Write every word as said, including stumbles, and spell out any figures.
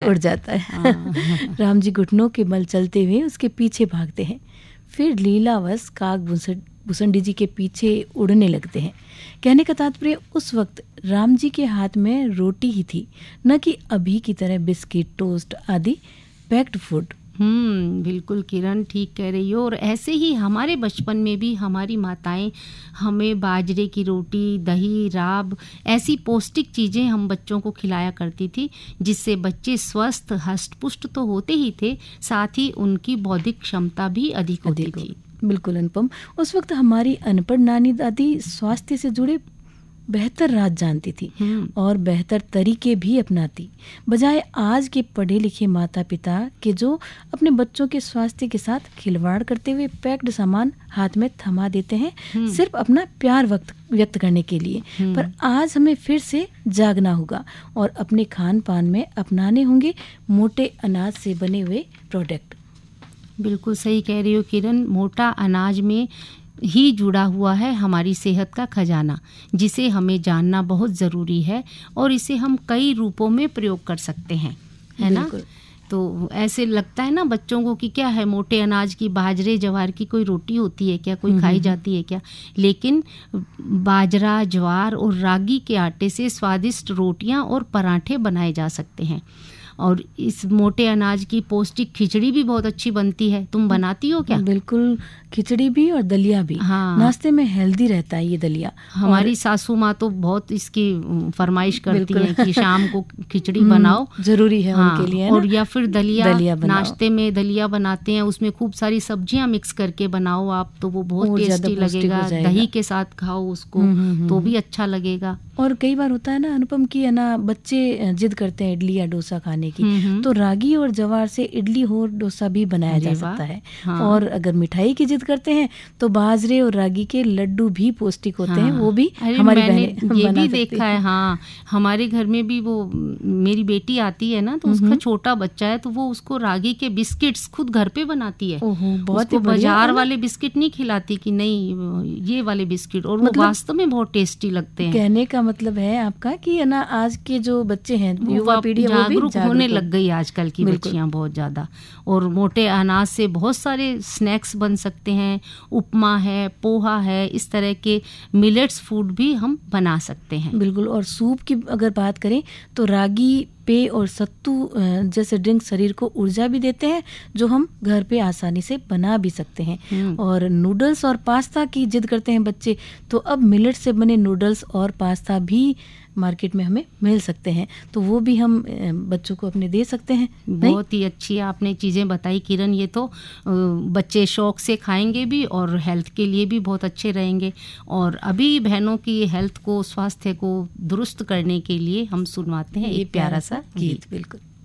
उड़ जाता है। राम जी घुटनों के बल चलते हुए उसके पीछे भागते हैं, फिर लीलावश काग भुसंडी जी के पीछे उड़ने लगते हैं। कहने का तात्पर्य उस वक्त राम जी के हाथ में रोटी ही थी, न कि अभी की तरह बिस्किट, टोस्ट आदि पैक्ड फूड। हम्म बिल्कुल किरण, ठीक कह रही हो। और ऐसे ही हमारे बचपन में भी हमारी माताएं हमें बाजरे की रोटी, दही, राब ऐसी पौष्टिक चीज़ें हम बच्चों को खिलाया करती थी, जिससे बच्चे स्वस्थ हष्ट-पुष्ट तो होते ही थे, साथ ही उनकी बौद्धिक क्षमता भी अधिक होती थी। बिल्कुल अनुपम, उस वक्त हमारी अनपढ़ नानी दादी स्वास्थ्य से जुड़े बेहतर राज जानती थी और बेहतर तरीके भी अपनाती, बजाय आज के पढ़े लिखे माता पिता के जो अपने बच्चों के स्वास्थ्य के साथ खिलवाड़ करते हुए पैक्ड सामान हाथ में थमा देते हैं सिर्फ अपना प्यार व्यक्त व्यक्त करने के लिए। पर आज हमें फिर से जागना होगा और अपने खान पान में अपनाने होंगे मोटे अनाज से बने हुए प्रोडक्ट। बिल्कुल सही कह रही हो किरण, मोटा अनाज में ही जुड़ा हुआ है हमारी सेहत का खजाना, जिसे हमें जानना बहुत ज़रूरी है और इसे हम कई रूपों में प्रयोग कर सकते हैं, है ना। तो ऐसे लगता है ना बच्चों को कि क्या है, मोटे अनाज की बाजरे ज्वार की कोई रोटी होती है क्या, कोई खाई जाती है क्या? लेकिन बाजरा, ज्वार और रागी के आटे से स्वादिष्ट रोटियां और पराठे बनाए जा सकते हैं। और इस मोटे अनाज की पौष्टिक खिचड़ी भी बहुत अच्छी बनती है। तुम बनाती हो क्या? बिल्कुल, खिचड़ी भी और दलिया भी। हाँ, नाश्ते में हेल्दी रहता है ये दलिया। हमारी सासू माँ तो बहुत इसकी फरमाइश करती हैं कि शाम को खिचड़ी बनाओ, जरूरी है हाँ, उनके लिए, और या फिर दलिया, दलिया नाश्ते में दलिया बनाते हैं, उसमें खूब सारी सब्जियां मिक्स करके बनाओ आप, तो वो बहुत टेस्टी लगेगा। दही के साथ खाओ उसको तो भी अच्छा लगेगा। और कई बार होता है ना अनुपम की है ना, बच्चे जिद करते हैं इडली या डोसा खाने की, तो रागी और ज्वार से इडली और डोसा भी बनाया जा सकता है। हाँ। और अगर मिठाई की जिद करते हैं तो बाजरे और रागी के लड्डू भी पौष्टिक होते हाँ। हैं, वो भी हमारी बहनें ये भी देखा है। हाँ, हमारे घर में भी वो मेरी बेटी आती है ना, तो उसका छोटा बच्चा है, तो वो उसको रागी के बिस्किट्स खुद घर पे बनाती है। बहुत बाजार वाले बिस्किट नहीं खिलाती कि नहीं ये वाले बिस्किट, और वो वास्तव में बहुत टेस्टी लगते हैं। कहने का मतलब है आपका कि है ना, आज के जो बच्चे हैं, युवा पीढ़ी जागरूक होने लग गई आजकल की बच्चियां बहुत ज्यादा। और मोटे अनाज से बहुत सारे स्नैक्स बन सकते हैं, उपमा है, पोहा है, इस तरह के मिलेट्स फूड भी हम बना सकते हैं। बिल्कुल। और सूप की अगर बात करें तो रागी पेय और सत्तू जैसे ड्रिंक शरीर को ऊर्जा भी देते हैं, जो हम घर पे आसानी से बना भी सकते हैं। और नूडल्स और पास्ता की जिद करते हैं बच्चे, तो अब मिलेट से बने नूडल्स और पास्ता भी मार्केट में हमें मिल सकते हैं, तो वो भी हम बच्चों को अपने दे सकते हैं। बहुत ही अच्छी आपने चीज़ें बताई किरण, ये तो बच्चे शौक से खाएंगे भी और हेल्थ के लिए भी बहुत अच्छे रहेंगे। और अभी बहनों की हेल्थ को, स्वास्थ्य को दुरुस्त करने के लिए हम सुनवाते हैं एक प्यारा सा गीत। बिल्कुल।